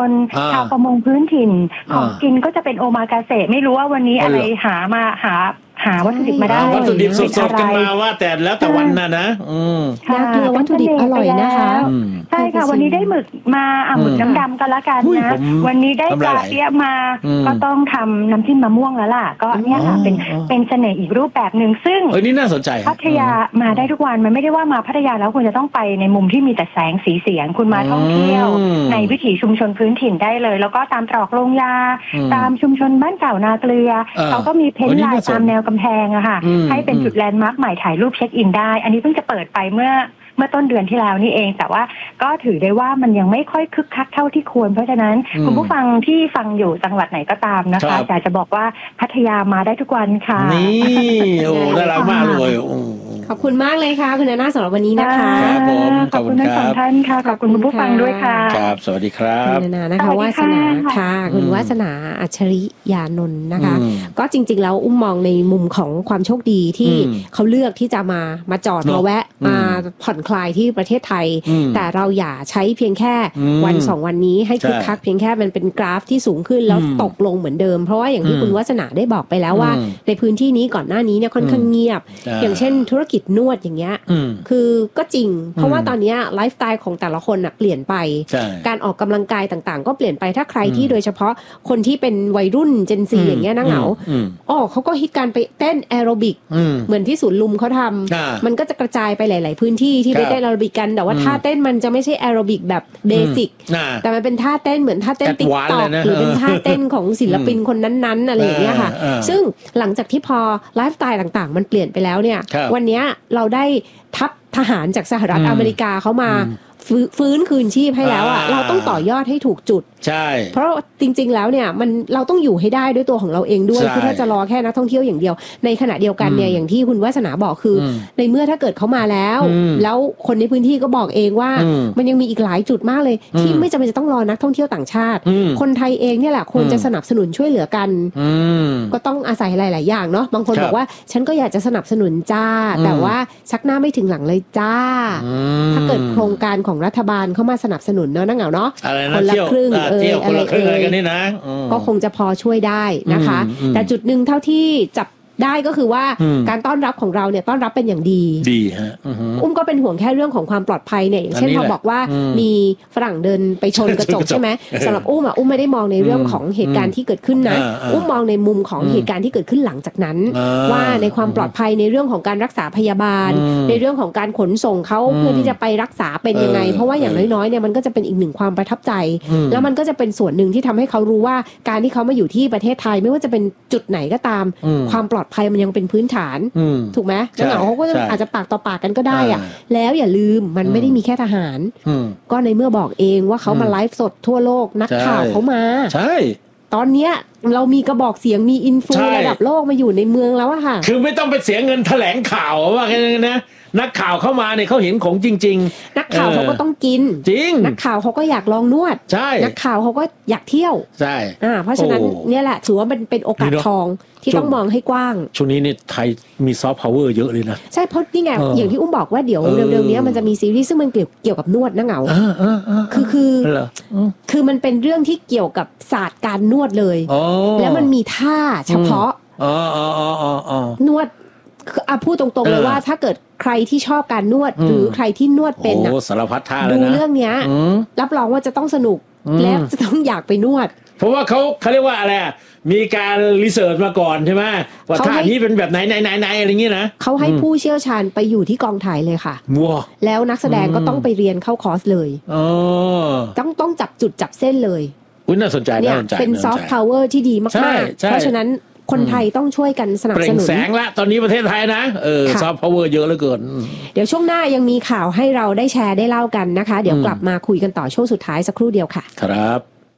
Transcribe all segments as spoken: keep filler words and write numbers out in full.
นชาวประมงพื้นถิ่นของกินก็จะเป็นโอมากาเสะไม่รู้ว่าวันนี้อะไรหามาหาหาวัตถุดิบมาได้วัตถุดิบสดๆกันมาว่าแต่แล้วแต่วันน่ะนะอืมนาเกลือวัตถุดิบอร่อยนะคะใช่ค่ะวันนี้ได้หมึกมาอ่ะหมึกน้ำดำกันละกันนะวันนี้ได้ปลาเปี๊ยะมาก็ต้องทำน้ำจิ้มมะม่วงแล้วล่ะก็เนี่ยค่ะเป็นเป็นเสน่ห์อีกรูปแบบหนึ่งซึ่งเอ้ยนี่น่าสนใจพัทยามาได้ทุกวันมันไม่ได้ว่ามาพัทยาแล้วคุณจะต้องไปในมุมที่มีแต่แสงสีเสียงคุณมาท่องเที่ยวในวิถีชุมชนพื้นถิ่นได้เลยแล้วก็ตามตรอกโรงยาตามชุมชนบ้านเก่านาเกลือเขาก็มีเพ้นท์ลายตามแนวกำแพงอะค่ะให้เป็นจุดแลนด์มาร์คใหม่ถ่ายรูปเช็คอินได้อันนี้เพิ่งจะเปิดไปเมื่อเมื่อต้นเดือนที่แล้วนี่เองแต่ว่าก็ถือได้ว่ามันยังไม่ค่อยคึกคักเท่าที่ควรเพราะฉะนั้นคุณผู้ฟังที่ฟังอยู่จังหวัดไหนก็ตามนะคะอยากจะบอกว่าพัทยามาได้ทุกวันค่ะนี่โอ้น่ารักมากเลยขอบคุณมากเลยค่ะคุณนาสำหรับวันนี้นะคะครับผมขอบคุณทั้งสองท่านค่ะขอบคุณคุณผู้ฟังด้วยค่ะครับสวัสดีครับคุณนานะคะวาสนาค่ะคุณวาสนาอัจฉริยานนท์นะคะก็จริงๆแล้วอุ้มมองในมุมของความโชคดีที่เขาเลือกที่จะมามาจอดมาแวะมาผ่อนคลายที่ประเทศไทยแต่เราอย่าใช้เพียงแค่วันสองวันนี้ให้คึกคักเพียงแค่มันเป็นกราฟที่สูงขึ้นแล้วตกลงเหมือนเดิมเพราะว่าอย่างที่คุณวาสนาได้บอกไปแล้วว่าในพื้นที่นี้ก่อนหน้านี้เนี่ยค่อนข้างเงียบอย่างเช่นธุรกิจนวดอย่างเงี้ยคือก็จริงเพราะว่าตอนนี้ไลฟ์สไตล์ของแต่ละคนน่ะเปลี่ยนไปการออกกำลังกายต่างๆก็เปลี่ยนไปถ้าใครที่โดยเฉพาะคนที่เป็นวัยรุ่นเจนซีอย่างเงี้ยนะเหงาอ๋อเขาก็ฮิตการไปเต้นแอโรบิกเหมือนที่ศูนย์ลุมเขาทำมันก็จะกระจายไปหลายๆพื้นที่ที่ไปเต้นแอโรบิกกันแต่ว่าท่าเต้นมันจะไม่ใช่แอโรบิกแบบเบสิกแต่มันเป็นท่าเต้นเหมือนท่าเต้นติ๊กต็อกหรือเป็นท่าเต้นของศิลปินคนนั้นๆอะไรอย่างเงี้ยค่ะซึ่งหลังจากที่พอไลฟ์สไตล์ต่างๆมันเปลี่ยนไปแล้วเนี่ยวันนี้เราได้ทัพทหารจากสหรัฐอเมริกาเขามาฟื้นคืนชีพให้แล้วอ่ะเราต้องต่อยอดให้ถูกจุดใช่เพราะจริงๆแล้วเนี่ยมันเราต้องอยู่ให้ได้ด้วยตัวของเราเองด้วยคือถ้าจะรอแค่นักท่องเที่ยวอย่างเดียวในขณะเดียวกันเนี่ยอย่างที่คุณวาสนาบอกคือในเมื่อถ้าเกิดเขามาแล้วแล้วคนในพื้นที่ก็บอกเองว่ามันยังมีอีกหลายจุดมากเลยที่ไม่จำเป็นจะต้องรอนักท่องเที่ยวต่างชาติคนไทยเองเนี่ยแหละควรจะสนับสนุนช่วยเหลือกันก็ต้องอาศัยหลายๆอย่างเนาะบางคนบอกว่าฉันก็อยากจะสนับสนุนจ้าแต่ว่าชักหน้าไม่ถึงหลังเลยจ้าถ้าเกิดโครงการของรัฐบาลเข้ามาสนับสนุนเนาะนั่งเหงาเนาะคนละครึ่งเอออะไรเอ่ยกันนี่นะก็คงจะพอช่วยได้นะคะแต่จุดหนึ่งเท่าที่จับได้ก็คือว่าการต้อนรับของเราเนี่ยต้อนรับเป็นอย่างดีดีฮะอุ้มก็เป็นห่วงแค่เรื่องของความปลอดภัยเนี่ยอย่างเช่นพอบอกว่ามีฝรั่งเดินไปชนกระจกใช่ไหมสำหรับอุ้มอ่ะอุ้มไม่ได้มองในเรื่องของเหตุการณ์ที่เกิดขึ้นนะอุ้มมองในมุมของเหตุการณ์ที่เกิดขึ้นหลังจากนั้นว่าในความปลอดภัยในเรื่องของการรักษาพยาบาลในเรื่องของการขนส่งเขาเพื่อที่จะไปรักษาเป็นยังไงเพราะว่าอย่างน้อยๆเนี่ยมันก็จะเป็นอีกหนึ่งความประทับใจแล้วมันก็จะเป็นส่วนหนึ่งที่ทำให้เขารู้ว่าการที่เขามาอยู่ที่ประเทศไทยไม่ว่าจะเป็นจุดไหนก็ตามความปลอดภัยมันยังเป็นพื้นฐานถูกไหมแล้วเขาก็อาจจะปากต่อปากกันก็ได้อะแล้วอย่าลืมมันไม่ได้มีแค่ทหารก็ในเมื่อบอกเองว่าเขามาไลฟ์สดทั่วโลกนักข่าวเขามาใช่ตอนเนี้ยเรามีกระบอกเสียงมีอินฟูระดับโลกมาอยู่ในเมืองแล้วอะค่ะคือไม่ต้องไปเสียเงินแถลงข่าวว่าแค่นั้นนะนักข่าวเข้ามาเนี่ยเขาเห็นของจริงๆนักข่าวเขาก็ต้องกินจริงนักข่าวเขาก็อยากลองนวดใช่นักข่าวเขาก็อยากเที่ยวใช่อ่าเพราะฉะนั้นเนี่ยแหละถือว่ามันเป็นโอกาสทองที่ต้องมองให้กว้างช่วงนี้เนี่ยไทยมีซอฟต์พาวเวอร์เยอะเลยนะใช่เพราะนี่ไงอย่างที่อุ้มบอกว่าเดี๋ยวเร็วๆนี้มันจะมีซีรีส์ซึ่งมันเกี่ยวเกี่ยวกับนวดนะเหงาคือคือคือมันเป็นเรื่องที่เกี่ยวกับศาสตร์การนวดเลยแล้วมันมีท่าเฉพาะนวดอ่ะพูดตรงๆเลยว่าถ้าเกิดใครที่ชอบการนวดหรือใครที่นวดเป็นนะสารพัดท่าดูเรื่องเนี้ยรับรองว่าจะต้องสนุกและจะต้องอยากไปนวดเพราะว่าเขาเขาเรียกว่าอะไรมีการรีเสิร์ชมาก่อนใช่ไหมว่าท่านี้เป็นแบบไหนไหนไหนไหนอะไรเงี้ยนะเขาให้ผู้เชี่ยวชาญไปอยู่ที่กองถ่ายเลยค่ะแล้วนักแสดงก็ต้องไปเรียนเข้าคอร์สเลยต้องต้องจับจุดจับเส้นเลยอุ๊ยน่าสนใจน่าสนใจเป็นซอฟต์พาวเวอร์ที่ดีมากๆเพราะฉะนั้นคนไทยต้องช่วยกันสนับสนุนแสงละตอนนี้ประเทศไทยนะเออซอฟต์พาวเวอร์เยอะเหลือเกินเดี๋ยวช่วงหน้ายังมีข่าวให้เราได้แชร์ได้เล่ากันนะคะเดี๋ยวกลับมาคุยกันต่อช่วงสุดท้ายสักครู่เดียวค่ะครับ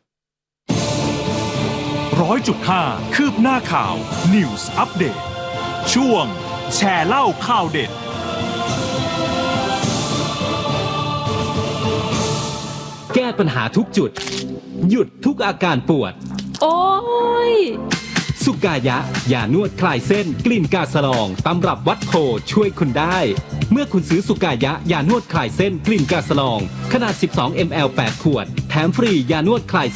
ร้อยจุดห้าคืบหน้าข่าว News Update ช่วงแชร์เล่าข่าวเด็ดแก้ปัญหาทุกจุดหยุดทุกอาการปวดโอ้ยสุกายะยานวดคลายเส้นกลิ่นกาสลองตำรับวัดโพช่วยคุณได้เมื่อคุณซื้อสุกายะยานวดคลายเส้นกลิ่นกาสลองขนาด สิบสองมิลลิลิตร แปดขวดแถมฟรียานวดคลาย